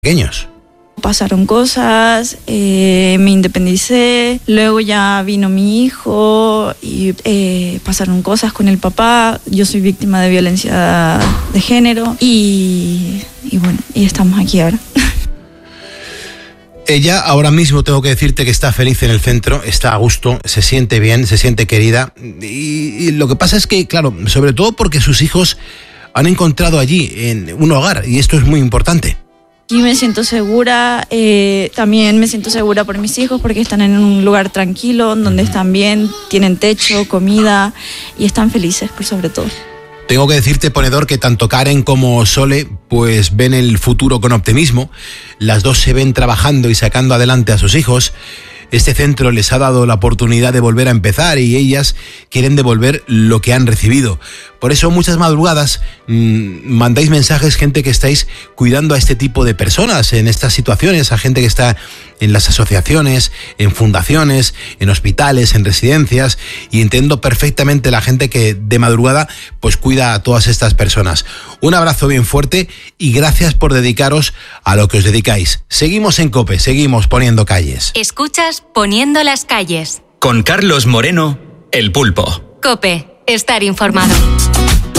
pequeños. Pasaron cosas, me independicé, luego ya vino mi hijo y pasaron cosas con el papá. Yo soy víctima de violencia de género y bueno, y estamos aquí ahora. Ella ahora mismo tengo que decirte que está feliz en el centro, está a gusto, se siente bien, se siente querida. Y lo que pasa es que, claro, sobre todo porque sus hijos han encontrado allí en un hogar y esto es muy importante. Aquí me siento segura, también me siento segura por mis hijos porque están en un lugar tranquilo, donde están bien, tienen techo, comida y están felices por sobre todo. Tengo que decirte, ponedor, que tanto Karen como Sole pues ven el futuro con optimismo. Las dos se ven trabajando y sacando adelante a sus hijos. Este centro les ha dado la oportunidad de volver a empezar y ellas quieren devolver lo que han recibido. Por eso muchas madrugadas mandáis mensajes, gente que estáis cuidando a este tipo de personas en estas situaciones, a gente que está en las asociaciones, en fundaciones, en hospitales, en residencias, y entiendo perfectamente la gente que de madrugada pues cuida a todas estas personas. Un abrazo bien fuerte y gracias por dedicaros a lo que os dedicáis. Seguimos en COPE, seguimos poniendo calles. Escuchas Poniendo las calles. Con Carlos Moreno, El Pulpo. COPE, estar informado.